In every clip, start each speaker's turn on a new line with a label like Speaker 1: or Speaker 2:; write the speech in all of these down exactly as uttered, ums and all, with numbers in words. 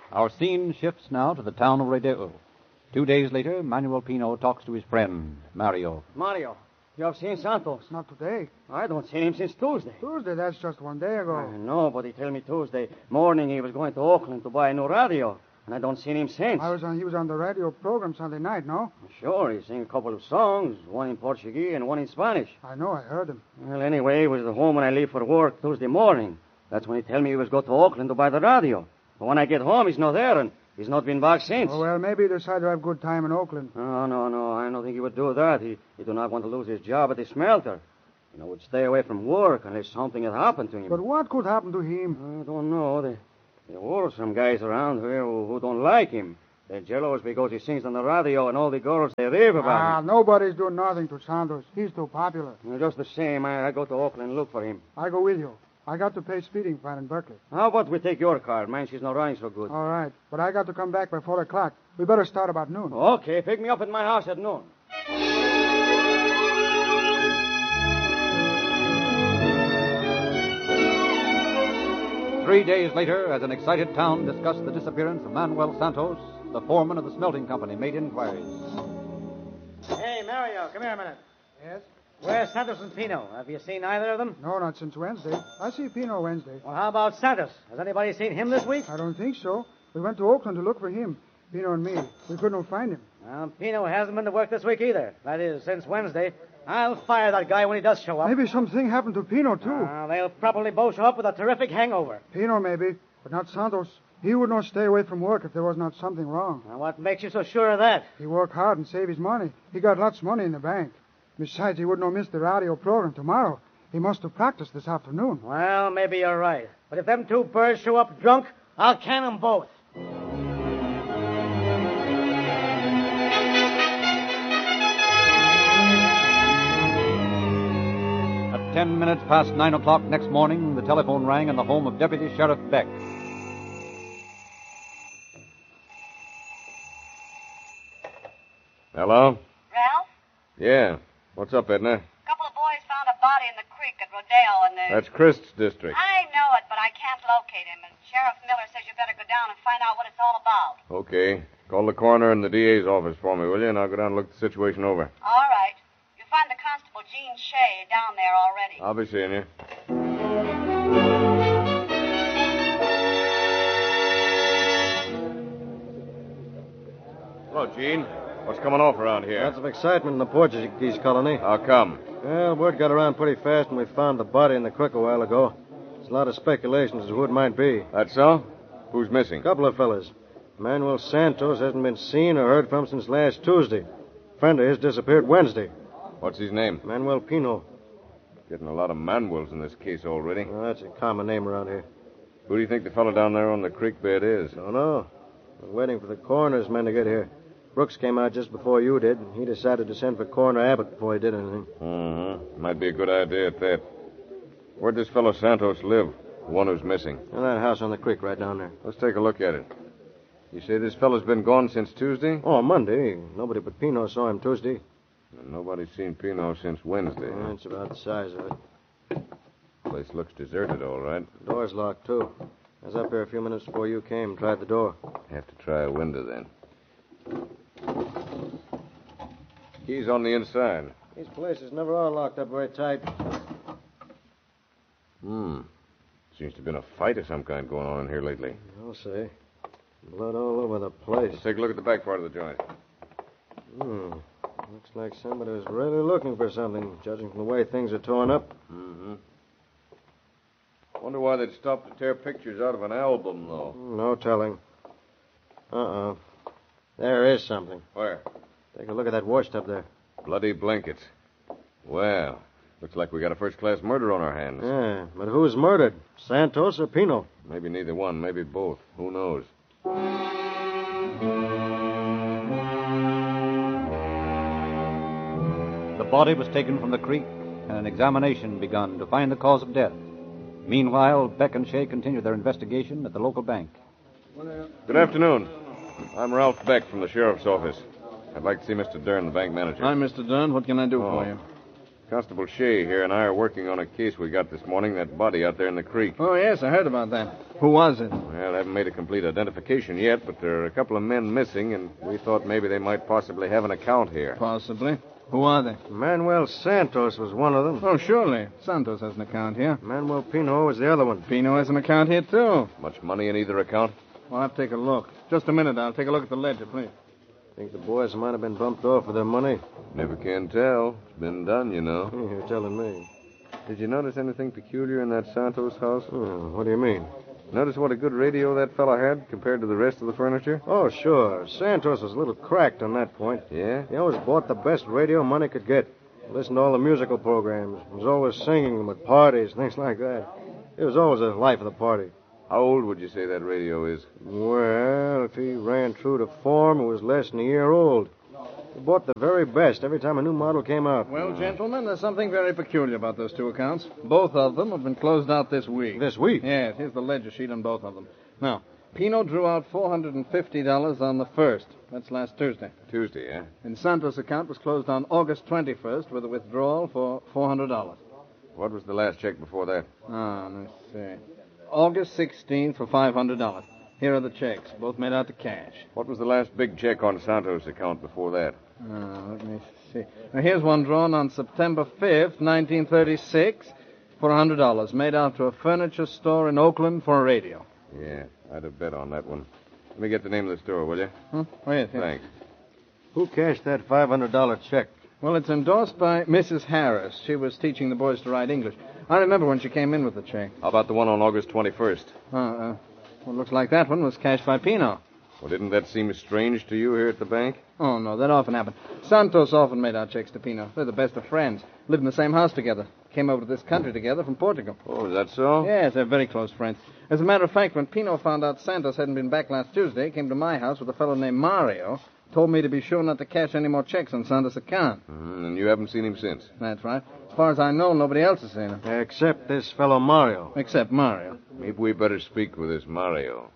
Speaker 1: Our scene shifts now to the town of Rodeo. Two days later, Manuel Pino talks to his friend, Mario.
Speaker 2: Mario, you have seen Santos?
Speaker 3: Not today.
Speaker 2: I don't see him since Tuesday.
Speaker 3: Tuesday, that's just one day ago.
Speaker 2: I know, but he told me Tuesday morning he was going to Oakland to buy a new radio. And I don't see him since.
Speaker 3: I was on, he was on the radio program Sunday night, no?
Speaker 2: Sure, he sang a couple of songs, one in Portuguese and one in Spanish.
Speaker 3: I know, I heard him.
Speaker 2: Well, anyway, he was at home when I leave for work Tuesday morning. That's when he told me he was going to Oakland to buy the radio. But when I get home, he's not there, and he's not been back since.
Speaker 3: Oh, well, maybe he decided to have a good time in Oakland.
Speaker 2: No, no, no, I don't think he would do that. He, he do not want to lose his job at the smelter. You know, would stay away from work unless something had happened to him.
Speaker 3: But what could happen to him?
Speaker 2: I don't know. There, there were some guys around here who, who don't like him. They're jealous because he sings on the radio and all the girls, they rave about
Speaker 3: ah,
Speaker 2: him.
Speaker 3: Ah, nobody's doing nothing to Santos. He's too popular.
Speaker 2: Well, just the same, I, I go to Oakland and look for him.
Speaker 3: I go with you. I got to pay speeding fine in Berkeley.
Speaker 2: How about we take your car? Mine, she's not running so good.
Speaker 3: All right. But I got to come back by four o'clock. We better start about noon.
Speaker 2: Okay, pick me up at my house at noon.
Speaker 1: Three days later, as an excited town discussed the disappearance of Manuel Santos, the foreman of the smelting company made inquiries.
Speaker 4: Hey, Mario, come here a minute.
Speaker 3: Yes?
Speaker 4: Where's Santos and Pino? Have you seen either of them?
Speaker 3: No, not since Wednesday. I see Pino Wednesday.
Speaker 4: Well, how about Santos? Has anybody seen him this week?
Speaker 3: I don't think so. We went to Oakland to look for him, Pino and me. We couldn't find him.
Speaker 4: Well, Pino hasn't been to work this week either. That is, since Wednesday. I'll fire that guy when he does show up.
Speaker 3: Maybe something happened to Pino, too.
Speaker 4: Uh, they'll probably both show up with a terrific hangover.
Speaker 3: Pino, maybe, but not Santos. He would not stay away from work if there was not something wrong.
Speaker 4: Now, what makes you so sure of that?
Speaker 3: He worked hard and saved his money. He got lots of money in the bank. Besides, he would not miss the radio program tomorrow. He must have practiced this afternoon.
Speaker 4: Well, maybe you're right. But if them two birds show up drunk, I'll can them both.
Speaker 1: At ten minutes past nine o'clock next morning, the telephone rang in the home of Deputy Sheriff Beck.
Speaker 5: Hello?
Speaker 6: Ralph?
Speaker 5: Yeah. What's up, Edna?
Speaker 6: A couple of boys found a body in the creek at Rodeo and the...
Speaker 5: That's Christ's district.
Speaker 6: I know it, but I can't locate him. And Sheriff Miller says you better go down and find out what it's all about.
Speaker 5: Okay. Call the coroner and the D A's office for me, will you? And I'll go down and look the situation over.
Speaker 6: All right. You'll find the constable, Gene Shea, down there already.
Speaker 5: I'll be seeing you. Hello, Gene. What's coming off around here?
Speaker 7: Lots of excitement in the Portuguese colony.
Speaker 5: How come?
Speaker 7: Well, word got around pretty fast and we found the body in the creek a while ago. There's a lot of speculation as to who it might be.
Speaker 5: That's so? Who's missing?
Speaker 7: A couple of fellas. Manuel Santos hasn't been seen or heard from since last Tuesday. A friend of his disappeared Wednesday.
Speaker 5: What's his name?
Speaker 7: Manuel Pino.
Speaker 5: Getting a lot of Manuels in this case already.
Speaker 7: Well, that's a common name around here.
Speaker 5: Who do you think the fellow down there on the creek bed is?
Speaker 7: Don't know. We're waiting for the coroner's men to get here. Brooks came out just before you did, and he decided to send for Coroner Abbott before he did anything.
Speaker 5: Mm-hmm. Might be a good idea at that. Where'd this fellow Santos live? The one who's missing.
Speaker 7: In that house on the creek right down there.
Speaker 5: Let's take a look at it. You say this fellow's been gone since Tuesday?
Speaker 7: Oh, Monday. Nobody but Pino saw him Tuesday.
Speaker 5: And nobody's seen Pino since Wednesday.
Speaker 7: Well, that's about the size of it.
Speaker 5: Place looks deserted, all right.
Speaker 7: The door's locked, too. I was up here a few minutes before you came and tried the door.
Speaker 5: Have to try a window, then. Key's on the inside.
Speaker 7: These places never are locked up very tight.
Speaker 5: Hmm. Seems to have been a fight of some kind going on in here lately.
Speaker 7: I'll say. Blood all over the place.
Speaker 5: Let's take a look at the back part of the joint.
Speaker 7: Hmm. Looks like somebody was really looking for something, judging from the way things are torn up.
Speaker 5: Mm-hmm. Wonder why they'd stop to tear pictures out of an album, though.
Speaker 7: No telling. Uh-uh. There is something.
Speaker 5: Where?
Speaker 7: Take a look at that wash tub there.
Speaker 5: Bloody blankets. Well, looks like we got a first-class murder on our hands.
Speaker 7: Yeah, but who's murdered? Santos or Pino?
Speaker 5: Maybe neither one, maybe both. Who knows?
Speaker 1: The body was taken from the creek and an examination begun to find the cause of death. Meanwhile, Beck and Shea continued their investigation at the local bank.
Speaker 5: Good afternoon. I'm Ralph Beck from the sheriff's office. I'd like to see Mister Dern, the bank manager.
Speaker 8: Hi, Mister Dunn. What can I do
Speaker 5: Oh.
Speaker 8: for you?
Speaker 5: Constable Shea here and I are working on a case we got this morning, that body out there in the creek.
Speaker 8: Oh, yes, I heard about that. Who was it?
Speaker 5: Well, haven't made a complete identification yet, but there are a couple of men missing, and we thought maybe they might possibly have an account here.
Speaker 8: Possibly. Who are they?
Speaker 7: Manuel Santos was one of them.
Speaker 8: Oh, surely. Santos has an account here.
Speaker 7: Manuel Pino was the other one.
Speaker 8: Pino has an account here, too.
Speaker 5: Much money in either account?
Speaker 8: Well, I'll take a look. Just a minute. I'll take a look at the ledger, please.
Speaker 7: Think the boys might have been bumped off for their money?
Speaker 5: Never can tell. It's been done, you know.
Speaker 7: You're telling me.
Speaker 5: Did you notice anything peculiar in that Santos house?
Speaker 7: Oh, what do you mean?
Speaker 5: Notice what a good radio that fellow had compared to the rest of the furniture?
Speaker 7: Oh, sure. Santos was a little cracked on that point.
Speaker 5: Yeah?
Speaker 7: He always bought the best radio money could get. Listened to all the musical programs. Was always singing them at parties, things like that. It was always the life of the party.
Speaker 5: How old would you say that radio is?
Speaker 7: Well, if he ran true to form, it was less than a year old. He bought the very best every time a new model came out.
Speaker 8: Well, gentlemen, there's something very peculiar about those two accounts. Both of them have been closed out this week.
Speaker 7: This week?
Speaker 8: Yes, here's the ledger sheet on both of them. Now, Pino drew out four hundred fifty dollars on the first. That's last Tuesday.
Speaker 5: Tuesday, eh?
Speaker 8: And Santos' account was closed on August twenty-first with a withdrawal for four hundred dollars.
Speaker 5: What was the last check before that?
Speaker 8: Ah, let's see. August sixteenth for five hundred dollars. Here are the checks, both made out to cash.
Speaker 5: What was the last big check on Santos' account before that?
Speaker 8: Uh, let me see. Now, here's one drawn on September fifth, nineteen thirty-six, for one hundred dollars, made out to a furniture store in Oakland for a radio.
Speaker 5: Yeah, I'd have bet on that one. Let me get the name of the store, will you?
Speaker 8: Huh? Oh, yes, yes.
Speaker 5: Thanks.
Speaker 7: Who cashed that five hundred dollars check?
Speaker 8: Well, it's endorsed by Missus Harris. She was teaching the boys to write English. I remember when she came in with the check.
Speaker 5: How about the one on August twenty-first?
Speaker 8: Uh, uh, well, looks like that one was cashed by Pino.
Speaker 5: Well, didn't that seem strange to you here at the bank?
Speaker 8: Oh, no, that often happened. Santos often made out checks to Pino. They're the best of friends. Lived in the same house together. Came over to this country together from Portugal.
Speaker 5: Oh, is that so?
Speaker 8: Yes, they're very close friends. As a matter of fact, when Pino found out Santos hadn't been back last Tuesday, he came to my house with a fellow named Mario, told me to be sure not to cash any more checks on Santos' account.
Speaker 5: Mm, and you haven't seen him since?
Speaker 8: That's right. As far as I know, nobody else has seen him.
Speaker 7: Except this fellow Mario.
Speaker 8: Except Mario.
Speaker 5: Maybe we better speak with this Mario.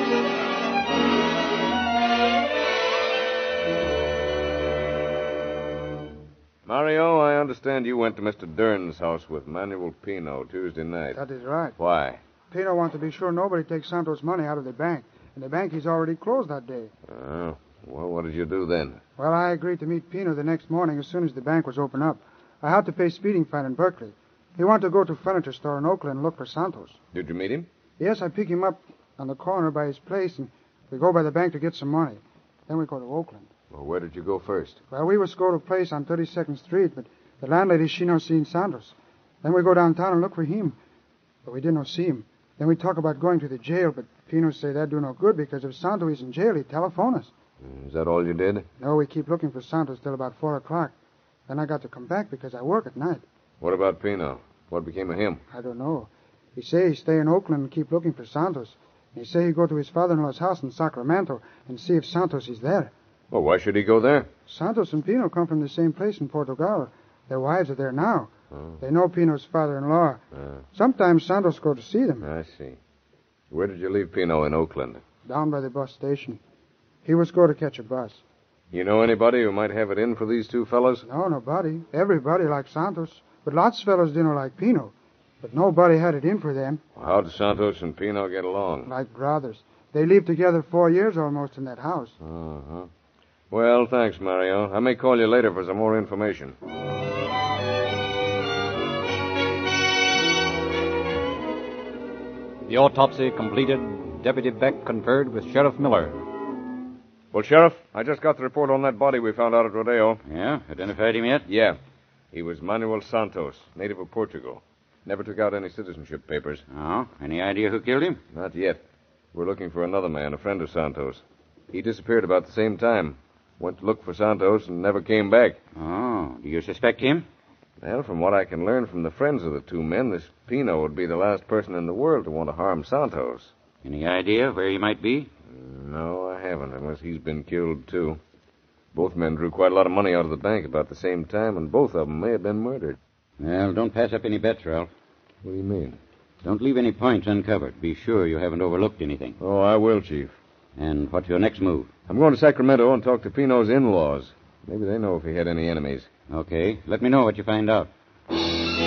Speaker 5: Mario, I understand you went to Mister Dern's house with Manuel Pino Tuesday night.
Speaker 3: That is right.
Speaker 5: Why?
Speaker 3: Pino wants to be sure nobody takes Santos' money out of the bank. And the bank is already closed that day.
Speaker 5: Oh, well, what did you do then?
Speaker 3: Well, I agreed to meet Pino the next morning as soon as the bank was open up. I had to pay speeding fine in Berkeley. He wanted to go to a furniture store in Oakland and look for Santos.
Speaker 5: Did you meet him?
Speaker 3: Yes, I pick him up on the corner by his place, and we go by the bank to get some money. Then we go to Oakland.
Speaker 5: Well, where did you go first?
Speaker 3: Well, we was go to a place on thirty-second Street, but the landlady, she no seen Santos. Then we go downtown and look for him, but we didn't no see him. Then we talk about going to the jail, but Pino say that do no good because if Santos is in jail, he'd telephone us.
Speaker 5: Is that all you did?
Speaker 3: No, we keep looking for Santos till about four o'clock. Then I got to come back because I work at night.
Speaker 5: What about Pino? What became of him?
Speaker 3: I don't know. He say he stay in Oakland and keep looking for Santos. He say he go to his father-in-law's house in Sacramento and see if Santos is there.
Speaker 5: Well, why should he go there?
Speaker 3: Santos and Pino come from the same place in Portugal. Their wives are there now.
Speaker 5: Oh.
Speaker 3: They know Pino's father-in-law.
Speaker 5: Uh,
Speaker 3: Sometimes Santos go to see them.
Speaker 5: I see. Where did you leave Pino in Oakland?
Speaker 3: Down by the bus station. He was go to catch a bus.
Speaker 5: You know anybody who might have it in for these two fellows?
Speaker 3: No, nobody. Everybody likes Santos. But lots of fellows didn't like Pino. But nobody had it in for them.
Speaker 5: Well, how did Santos and Pino get along?
Speaker 3: Like brothers. They lived together four years almost in that house.
Speaker 5: Uh-huh. Well, thanks, Mario. I may call you later for some more information.
Speaker 1: The autopsy completed, Deputy Beck conferred with Sheriff Miller.
Speaker 5: Well, Sheriff, I just got the report on that body we found out at Rodeo.
Speaker 1: Yeah? Identified him yet?
Speaker 5: Yeah. He was Manuel Santos, native of Portugal. Never took out any citizenship papers.
Speaker 1: Oh? Any idea who killed him?
Speaker 5: Not yet. We're looking for another man, a friend of Santos. He disappeared about the same time. Went to look for Santos and never came back.
Speaker 1: Oh. Do you suspect him?
Speaker 5: Well, from what I can learn from the friends of the two men, this Pino would be the last person in the world to want to harm Santos.
Speaker 1: Any idea where he might be?
Speaker 5: No, I haven't, unless he's been killed, too. Both men drew quite a lot of money out of the bank about the same time, and both of them may have been murdered.
Speaker 1: Well, don't pass up any bets, Ralph.
Speaker 5: What do you mean?
Speaker 1: Don't leave any points uncovered. Be sure you haven't overlooked anything.
Speaker 5: Oh, I will, Chief.
Speaker 1: And what's your next move?
Speaker 5: I'm going to Sacramento and talk to Pino's in-laws. Maybe they know if he had any enemies.
Speaker 1: Okay. Let me know what you find out.